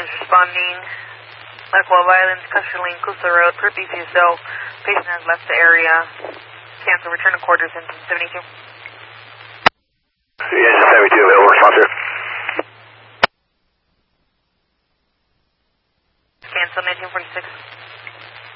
is responding. Medical violence, custody lane, Coosa Road, per BCSO. Patient has left the area. Cancel, return to quarters in 72. Yeah, 72, available response here. Cancel, 1946.